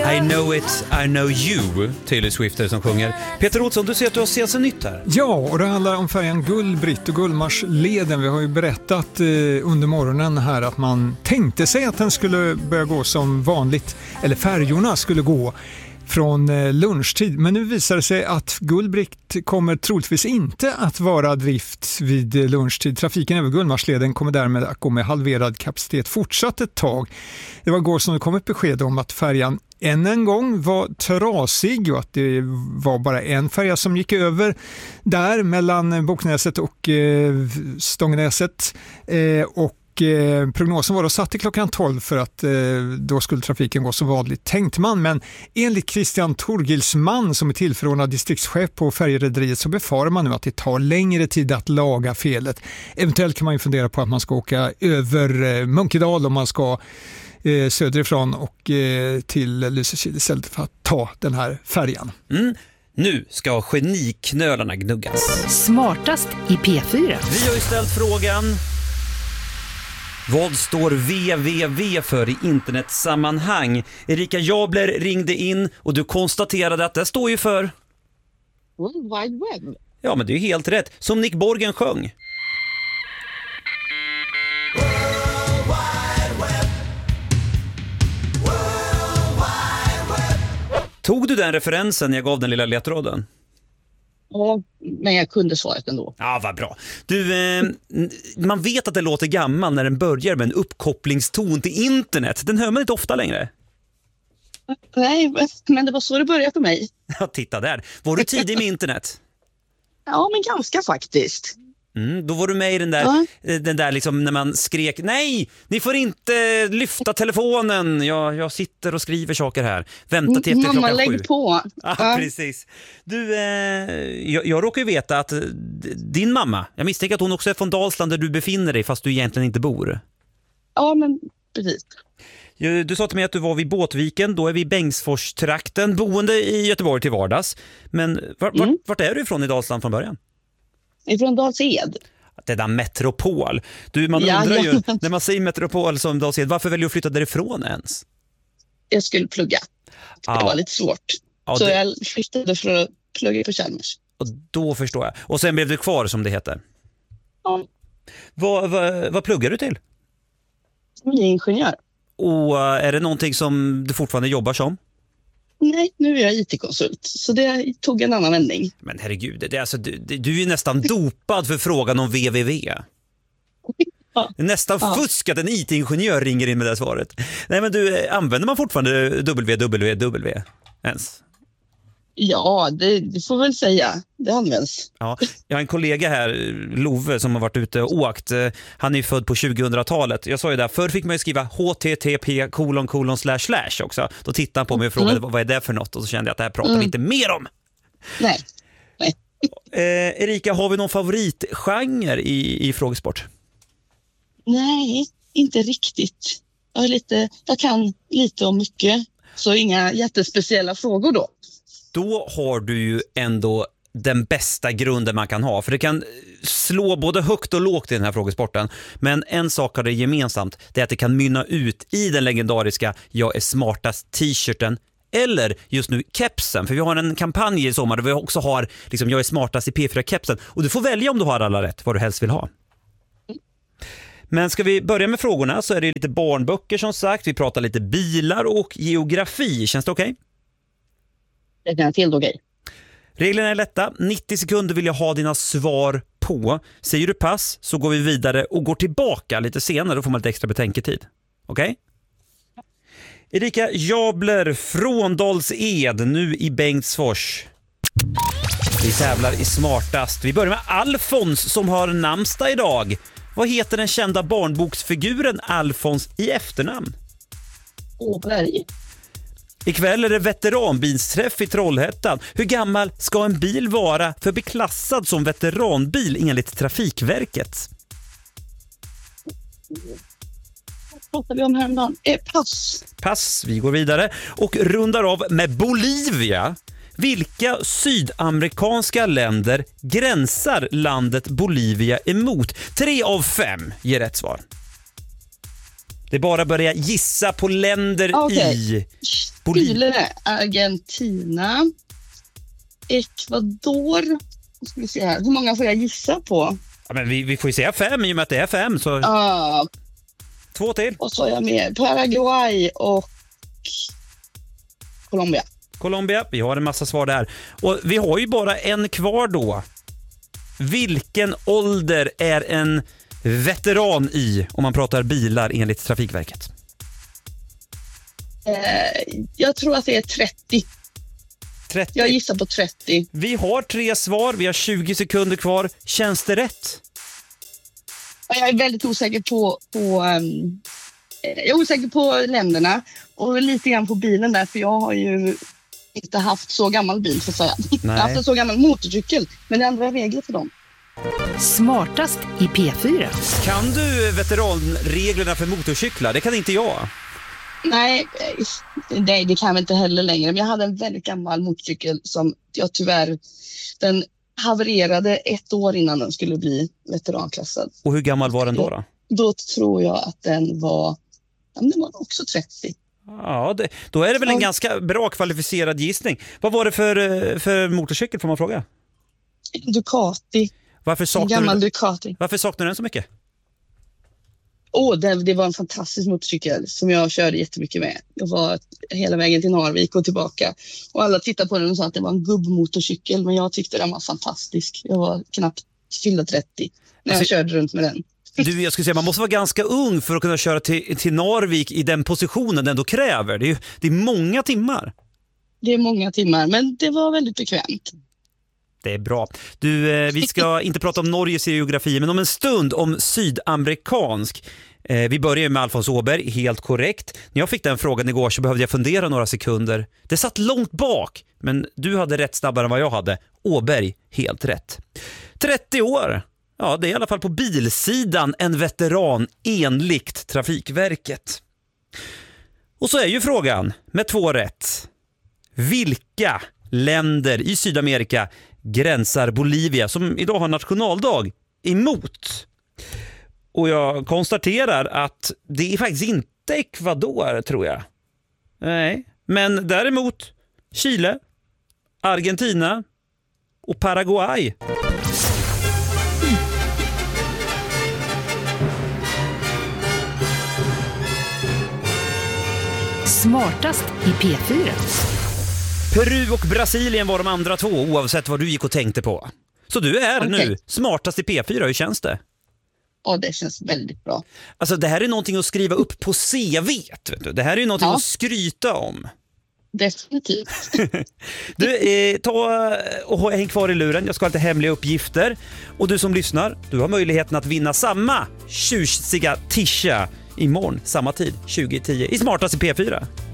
I know it, I know you, Taylor Swifter som sjunger. Peter Olsson, du ser att du har sett sig nytt här. Ja, och det handlar om färjan Gullbritt och Gullmarsleden. Vi har ju berättat under morgonen här att man tänkte sig att den skulle börja gå som vanligt, eller färjorna skulle gå från lunchtid. Men nu visar det sig att Gullbritt kommer troligtvis inte att vara drift vid lunchtid. Trafiken över Gullmarsleden kommer därmed att gå med halverad kapacitet fortsatt ett tag. Det var igår som det kom ett besked om att färjan än en gång var trasig och att det var bara en färja som gick över där mellan Boknäset och Stångnäset och prognosen var då satt till klockan 12 för att då skulle trafiken gå så vanligt, tänkte man. Men enligt Christian Torgilsman som är tillförordnad distriktschef på färjerederiet så befarar man nu att det tar längre tid att laga felet. Eventuellt kan man ju fundera på att man ska åka över Munkedal om man ska söderifrån och till Lysekil istället för att ta den här färjan. Nu ska geniknölarna gnuggas. Smartast i P4. Vi har ju ställt frågan: vad står www för i internetsammanhang? Erika Jabler ringde in och du konstaterade att det står ju för World Wide Web. Ja, men det är helt rätt. Som Nick Borgen sjöng. Tog du den referensen när jag gav den lilla ledtråden? Ja, men jag kunde svaret ändå. Ja, vad bra. Du, man vet att det låter gammal när den börjar med en uppkopplingston till internet. Den hör man inte ofta längre. Nej, men det var så det började för mig. Ja, titta där. Var du tidig med internet? Ja, men ganska faktiskt. Då var du med i den där liksom när man skrek: nej, ni får inte lyfta telefonen. Jag sitter och skriver saker här. Vänta till efter mamma, klockan 7. lägg på. Ja, precis. Du, jag råkar ju veta att din mamma, jag misstänker att hon också är från Dalsland där du befinner dig fast du egentligen inte bor. Ja, men precis. Du sa till mig att du var vid Båtviken, då är vi i Bengtsfors-trakten, boende i Göteborg till vardags. Men vart är du ifrån i Dalsland från början? Ifrån Dalsed. Det där metropol. Du, man undrar ju, när man säger metropol som Dalsed, varför väljer du att flytta därifrån ens? Jag skulle plugga. Det var lite svårt. Så jag flyttade för att plugga på Chalmers. Och då förstår jag. Och sen blev du kvar som det heter. Ja. Vad pluggar du till? Som ingenjör. Och är det någonting som du fortfarande jobbar som? Nej, nu är jag IT-konsult. Så det tog en annan vändning. Men herregud, det är alltså, du är ju nästan dopad för frågan om www. Ja. Nästan fusk att en IT-ingenjör ringer in med det svaret. Nej, men du, använder man fortfarande www ens? Ja, det får väl säga. Det används. Ja, jag har en kollega här, Love, som har varit ute och åkt. Han är född på 2000-talet. Jag sa ju där, förr fick man ju skriva http:// också. Då tittade han på mig och frågade vad är det för något? Och så kände jag att det här pratar vi inte mer om. Nej. Erika, har vi någon favoritgenre i frågesport? Nej, inte riktigt. Jag kan lite om mycket. Så inga jättespeciella frågor då. Då har du ju ändå den bästa grunden man kan ha. För det kan slå både högt och lågt i den här frågesporten. Men en sak har det gemensamt. Det är att det kan mynna ut i den legendariska Jag är smartast t-shirten. Eller just nu kepsen. För vi har en kampanj i sommar där vi också har liksom, Jag är smartast i P4-kepsen. Och du får välja om du har alla rätt, vad du helst vill ha. Men ska vi börja med frågorna så är det lite barnböcker som sagt. Vi pratar lite bilar och geografi. Känns det okej? Det känns helt okej. Reglerna är lätta. 90 sekunder vill jag ha dina svar på. Säger du pass så går vi vidare och går tillbaka lite senare. Då får man lite extra betänketid. Okej? Erika Jabler från Dalsed, nu i Bengtsfors. Vi tävlar i smartast. Vi börjar med Alfons som har namnsdag idag. Vad heter den kända barnboksfiguren Alfons i efternamn? Åberg. Ikväll är det veteranbilsträff i Trollhättan. Hur gammal ska en bil vara för att bli klassad som veteranbil enligt Trafikverket? Vad pratar vi om häromdagen? Pass. Pass, vi går vidare och rundar av med Bolivia. Vilka sydamerikanska länder gränsar landet Bolivia emot? 3 av 5 ger rätt svar. Det är bara att börja gissa på länder i... Chile, Argentina, Ecuador. Ska vi se här. Hur många får jag gissa på? Ja, men vi får ju säga 5 i och med att det är 5. Så... 2 till. Och så är jag med Paraguay och Colombia. Vi har en massa svar där. Och vi har ju bara en kvar då. Vilken ålder är en veteran i om man pratar bilar enligt Trafikverket? Jag tror att det är 30. 30. Jag gissar på 30. Vi har 3 svar, vi har 20 sekunder kvar. Känns det rätt? Jag är väldigt osäker jag är osäker på länderna och lite grann på bilen där, för jag har ju inte haft så gammal bil, så att säga. Jag har haft en så gammal motorcykel, men det är andra regler för dem. Smartast i P4. Kan du veteranreglerna för motorcyklar? Det kan inte jag. Nej, det kan jag inte heller längre. Men jag hade en väldigt gammal motorcykel som jag tyvärr... Den havererade 1 år innan den skulle bli veteranklassad. Och hur gammal var den då? Då tror jag att den var... Ja, den var också 30. Ja, då är det väl en ganska bra kvalificerad gissning. Vad var det för motorcykel, får man fråga? Ducati. Varför saknar du den så mycket? Det var en fantastisk motorcykel som jag körde jättemycket med. Jag var hela vägen till Narvik och tillbaka. Och alla tittade på den och sa att det var en gubbmotorcykel. Men jag tyckte den var fantastisk. Jag var knappt fyllda 30 när jag körde runt med den. Jag skulle säga, man måste vara ganska ung för att kunna köra till Narvik i den positionen den då kräver. Det är många timmar. Det är många timmar, men det var väldigt bekvämt. Det är bra. Vi ska inte prata om Norges geografi, men om en stund om sydamerikansk. Vi börjar med Alfons Åberg, helt korrekt. När jag fick den frågan igår så behövde jag fundera några sekunder. Det satt långt bak, men du hade rätt snabbare än vad jag hade. Åberg, helt rätt. 30 år. Ja, det är i alla fall på bilsidan en veteran enligt Trafikverket. Och så är ju frågan med 2 rätt. Vilka länder i Sydamerika gränsar Bolivia, som idag har nationaldag, emot? Och jag konstaterar att det är faktiskt inte Ecuador, tror jag. Nej, men däremot Chile, Argentina och Paraguay. Smartast i P4. Peru och Brasilien var de andra 2, oavsett vad du gick och tänkte på. Så du är nu smartast i P4, hur känns det? Ja, det känns väldigt bra. Alltså det här är någonting att skriva upp på CV, vet du. Det här är ju någonting att skryta om. Definitivt. Du, ta och häng kvar i luren. Jag ska ha lite hemliga uppgifter. Och du som lyssnar, du har möjligheten att vinna samma tjusiga tisha imorgon, samma tid, 20:10 i Smartast i P4.